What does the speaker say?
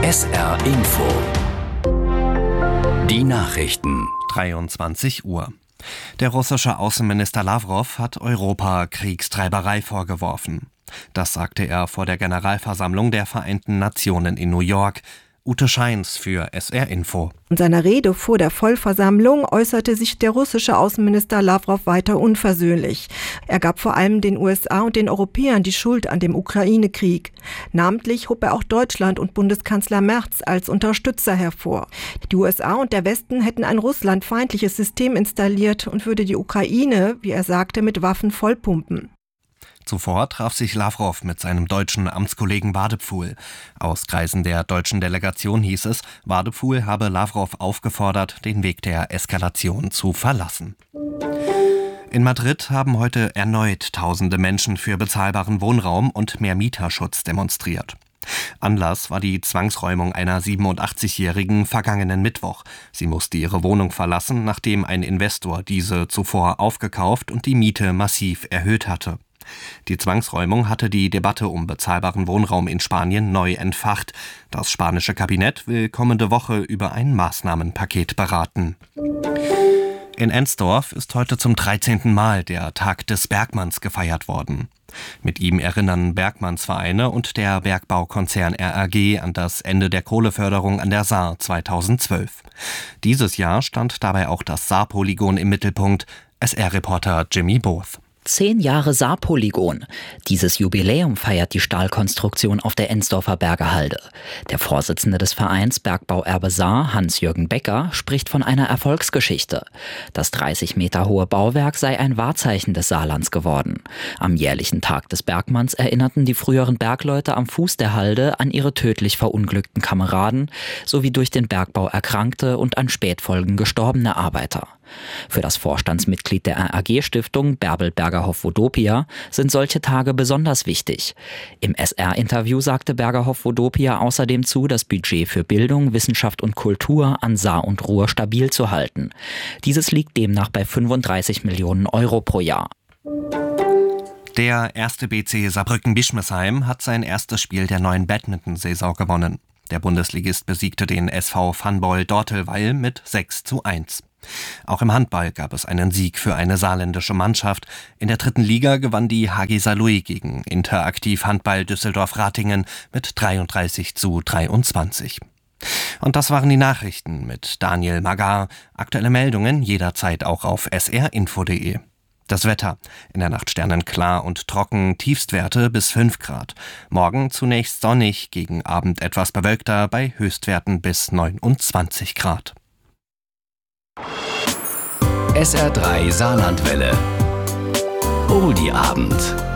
SR Info. Die Nachrichten. 23 Uhr. Der russische Außenminister Lavrov hat Europa Kriegstreiberei vorgeworfen. Das sagte er vor der Generalversammlung der Vereinten Nationen in New York. Ute Scheins für SR Info. In seiner Rede vor der Vollversammlung äußerte sich der russische Außenminister Lavrov weiter unversöhnlich. Er gab vor allem den USA und den Europäern die Schuld an dem Ukraine-Krieg. Namentlich hob er auch Deutschland und Bundeskanzler Merz als Unterstützer hervor. Die USA und der Westen hätten ein russlandfeindliches System installiert und würde die Ukraine, wie er sagte, mit Waffen vollpumpen. Zuvor traf sich Lavrov mit seinem deutschen Amtskollegen Wadepfuhl. Aus Kreisen der deutschen Delegation hieß es, Wadepfuhl habe Lavrov aufgefordert, den Weg der Eskalation zu verlassen. In Madrid haben heute erneut tausende Menschen für bezahlbaren Wohnraum und mehr Mieterschutz demonstriert. Anlass war die Zwangsräumung einer 87-Jährigen vergangenen Mittwoch. Sie musste ihre Wohnung verlassen, nachdem ein Investor diese zuvor aufgekauft und die Miete massiv erhöht hatte. Die Zwangsräumung hatte die Debatte um bezahlbaren Wohnraum in Spanien neu entfacht. Das spanische Kabinett will kommende Woche über ein Maßnahmenpaket beraten. In Ensdorf ist heute zum 13. Mal der Tag des Bergmanns gefeiert worden. Mit ihm erinnern Bergmannsvereine und der Bergbaukonzern RAG an das Ende der Kohleförderung an der Saar 2012. Dieses Jahr stand dabei auch das Saarpolygon im Mittelpunkt. SR-Reporter Jimmy Both. 10 Jahre Saarpolygon. Dieses Jubiläum feiert die Stahlkonstruktion auf der Ensdorfer Bergehalde. Der Vorsitzende des Vereins Bergbauerbe Saar, Hans-Jürgen Becker, spricht von einer Erfolgsgeschichte. Das 30 Meter hohe Bauwerk sei ein Wahrzeichen des Saarlands geworden. Am jährlichen Tag des Bergmanns erinnerten die früheren Bergleute am Fuß der Halde an ihre tödlich verunglückten Kameraden sowie durch den Bergbau erkrankte und an Spätfolgen gestorbene Arbeiter. Für das Vorstandsmitglied der RAG-Stiftung Bärbel Bergerhoff-Vodopia sind solche Tage besonders wichtig. Im SR-Interview sagte Bergerhoff-Vodopia außerdem zu, das Budget für Bildung, Wissenschaft und Kultur an Saar und Ruhr stabil zu halten. Dieses liegt demnach bei 35 Millionen Euro pro Jahr. Der 1. BC Saarbrücken-Bischmesheim hat sein erstes Spiel der neuen Badminton-Saison gewonnen. Der Bundesligist besiegte den SV Fanbol Dortelweil mit 6:1. Auch im Handball gab es einen Sieg für eine saarländische Mannschaft. In der 3. Liga gewann die HG Saarlouis gegen Interaktiv Handball Düsseldorf-Ratingen mit 33:23. Und das waren die Nachrichten mit Daniel Magar. Aktuelle Meldungen jederzeit auch auf srinfo.de. Das Wetter. In der Nacht sternenklar und trocken, Tiefstwerte bis 5 Grad. Morgen zunächst sonnig, gegen Abend etwas bewölkter, bei Höchstwerten bis 29 Grad. SR3 Saarlandwelle. Oldie Abend.